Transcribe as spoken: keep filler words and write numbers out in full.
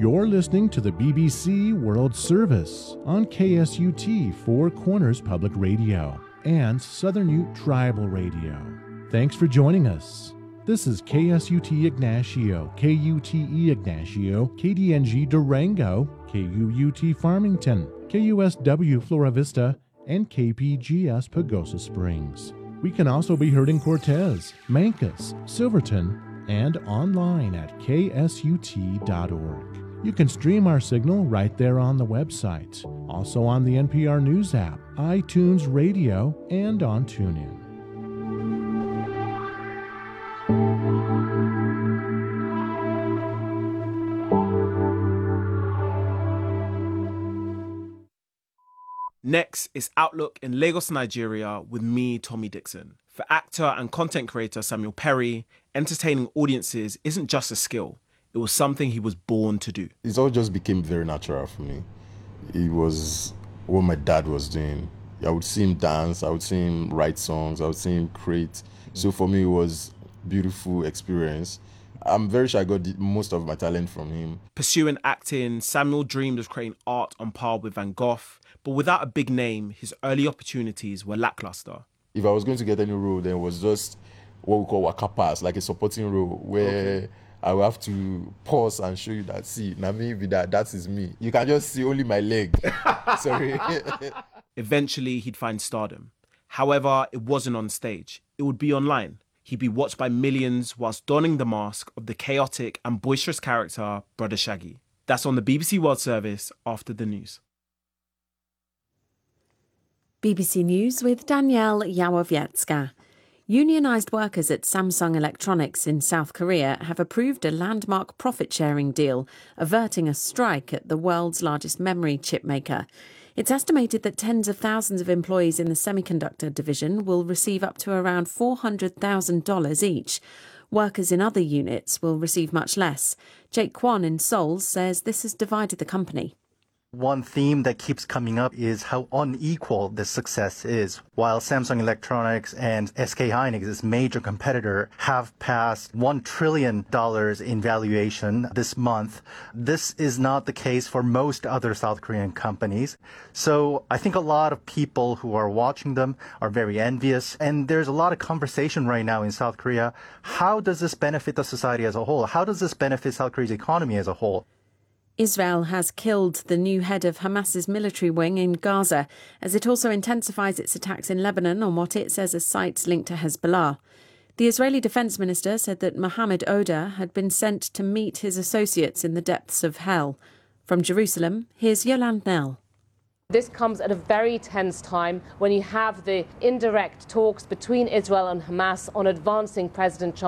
You're listening to the B B C World Service on K S U T Four Corners Public Radio and Southern Ute Tribal Radio. Thanks for joining us. This is K S U T Ignacio, K U T E Ignacio, K D N G Durango, K U U T Farmington, K U S W Flora Vista, and K P G S Pagosa Springs. We can also be heard in Cortez, Mancos, Silverton, and online at K S U T dot org. You can stream our signal right there on the website, also on the N P R News app, iTunes Radio, and on TuneIn. Next is Outlook in Lagos, Nigeria with me, Tommy Dixon. For actor and content creator Samuel Perry, entertaining audiences isn't just a skill. It was something he was born to do. It all just became very natural for me. It was what my dad was doing. I would see him dance, I would see him write songs, I would see him create. So for me, it was a beautiful experience. I'm very sure I got the, most of my talent from him. Pursuing acting, Samuel dreamed of creating art on par with Van Gogh, but without a big name, his early opportunities were lackluster. If I was going to get any role, then it was just what we call waka pass, like a supporting role, where okay. I will have to pause and show you that, see, now maybe that, that is me. You can just see only my leg. Sorry. Eventually, he'd find stardom. However, it wasn't on stage. It would be online. He'd be watched by millions whilst donning the mask of the chaotic and boisterous character, Brother Shaggy. That's on the B B C World Service after the news. B B C News with Danielle Yawowiecka. Unionised workers at Samsung Electronics in South Korea have approved a landmark profit-sharing deal, averting a strike at the world's largest memory chip maker. It's estimated that tens of thousands of employees in the semiconductor division will receive up to around four hundred thousand dollars each. Workers in other units will receive much less. Jake Kwon in Seoul says this has divided the company. One theme that keeps coming up is how unequal this success is. While Samsung Electronics and S K Hynix, its major competitor, have passed one trillion dollars in valuation this month, this is not the case for most other South Korean companies. So I think a lot of people who are watching them are very envious. And there's a lot of conversation right now in South Korea. How does this benefit the society as a whole? How does this benefit South Korea's economy as a whole? Israel has killed the new head of Hamas's military wing in Gaza, as it also intensifies its attacks in Lebanon on what it says are sites linked to Hezbollah. The Israeli defence minister said that Mohammed Oda had been sent to meet his associates in the depths of hell. From Jerusalem, here's Yolande Nell. This comes at a very tense time when you have the indirect talks between Israel and Hamas on advancing President Trump.